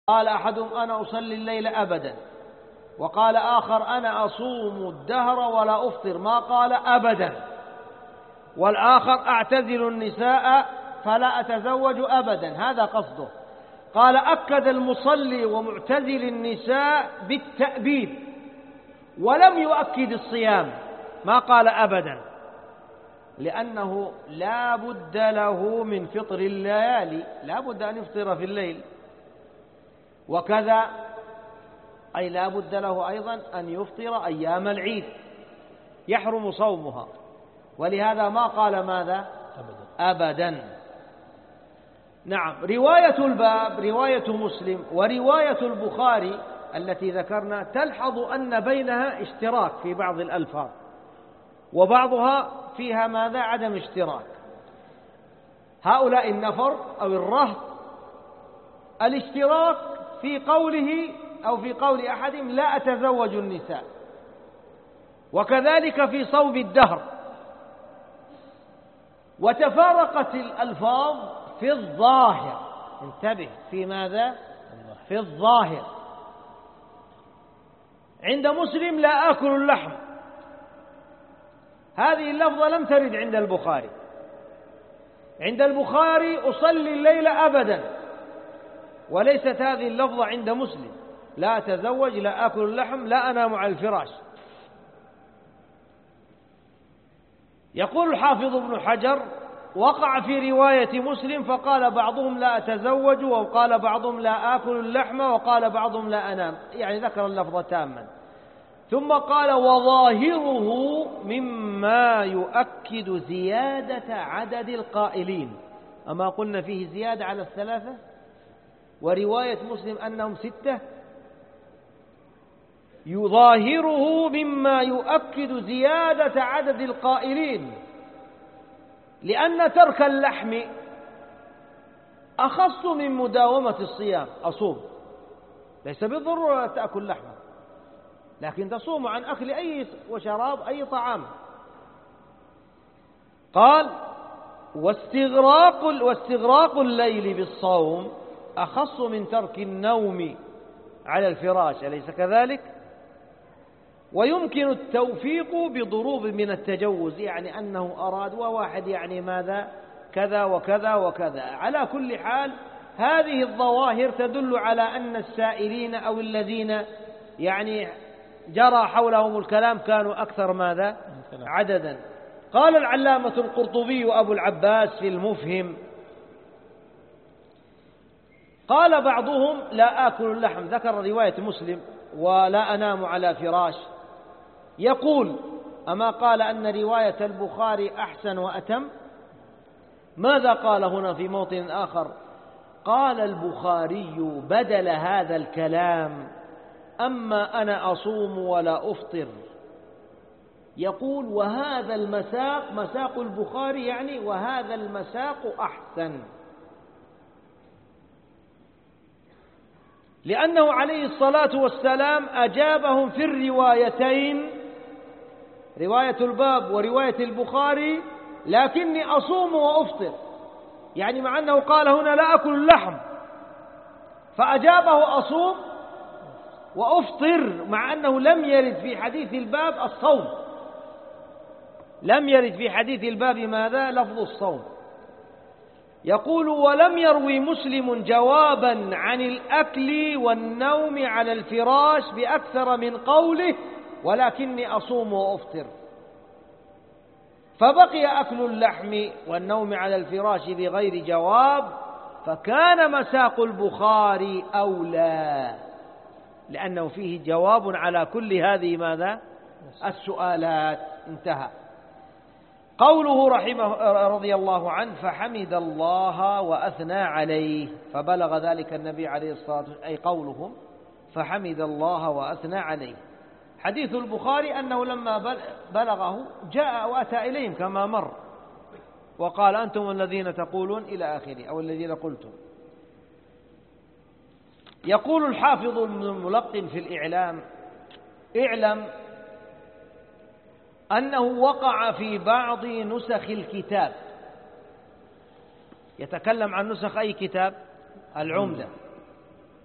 قال أحدهم أنا أصلي الليل أبدا، وقال آخر أنا أصوم الدهر ولا أفطر، ما قال أبدا. والآخر أعتزل النساء فلا أتزوج أبدا، هذا قصده. قال أكد المصلي ومعتزل النساء بالتأبيد، ولم يؤكد الصيام، ما قال أبدا، لأنه لا بد له من فطر الليالي، لا بد أن يفطر في الليل، وكذا أي لا بد له أيضا أن يفطر أيام العيد يحرم صومها، ولهذا ما قال ماذا؟ أبدا. نعم. رواية الباب رواية مسلم ورواية البخاري التي ذكرنا تلحظ أن بينها اشتراك في بعض الألفاظ، وبعضها فيها ماذا؟ عدم اشتراك. هؤلاء النفر أو الرهط الاشتراك في قوله أو في قول أحدهم لا أتزوج النساء، وكذلك في صوم الدهر. وتفارقت الألفاظ في الظاهر، انتبه، في ماذا؟ في الظاهر. عند مسلم لا آكل اللحم، هذه اللفظة لم ترد عند البخاري. عند البخاري أصلي الليل أبدا، وليست هذه اللفظة عند مسلم، لا أتزوج، لا آكل اللحم، لا أنام على الفراش. يقول الحافظ ابن حجر وقع في رواية مسلم فقال بعضهم لا أتزوج، وقال بعضهم لا آكل اللحم، وقال بعضهم لا أنام، يعني ذكر اللفظ تاما. ثم قال وظاهره مما يؤكد زيادة عدد القائلين، أما قلنا فيه زيادة على الثلاثة، ورواية مسلم أنهم 6. يظاهره مما يؤكد زيادة عدد القائلين، لأن ترك اللحم أخص من مداومة الصيام. أصوم، ليس بالضرورة تأكل لحمة، لكن تصوم عن أكل أي وشراب أي طعام. قال واستغراق الليل بالصوم أخص من ترك النوم على الفراش، أليس كذلك؟ ويمكن التوفيق بضروب من التجوز، يعني أنه أراد وواحد يعني ماذا؟ كذا وكذا وكذا. على كل حال هذه الظواهر تدل على أن السائلين أو الذين يعني جرى حولهم الكلام كانوا أكثر ماذا؟ عددا. قال العلامة القرطبي أبو العباس في المفهم قال بعضهم لا آكل اللحم، ذكر رواية مسلم ولا أنام على فراش. يقول أما قال أن رواية البخاري أحسن وأتم؟ ماذا قال هنا في موطن آخر؟ قال البخاري بدل هذا الكلام أما أنا أصوم ولا أفطر. يقول وهذا المساق مساق البخاري، يعني وهذا المساق أحسن، لأنه عليه الصلاة والسلام أجابهم في الروايتين، رواية الباب ورواية البخاري، لكني أصوم وأفطر، يعني مع أنه قال هنا لا أكل اللحم فأجابه أصوم وأفطر، مع أنه لم يرد في حديث الباب الصوم، لم يرد في حديث الباب ماذا؟ لفظ الصوم. يقول ولم يروي مسلم جوابا عن الأكل والنوم على الفراش بأكثر من قوله ولكني أصوم وأفطر، فبقي أكل اللحم والنوم على الفراش بغير جواب، فكان مساق البخاري أولى، لأنه فيه جواب على كل هذه ماذا؟ السؤالات. انتهى. قوله رحمه رضي الله عنه فحمد الله وأثنى عليه، فبلغ ذلك النبي عليه الصلاة والسلام، أي قولهم فحمد الله وأثنى عليه. حديث البخاري أنه لما بلغه جاء وأتى إليهم كما مر وقال أنتم الذين تقولون إلى آخره، أو الذين قلتم. يقول الحافظ ابن الملقن في الإعلام اعلم أنه وقع في بعض نسخ الكتاب، يتكلم عن نسخ أي كتاب؟ العمدة.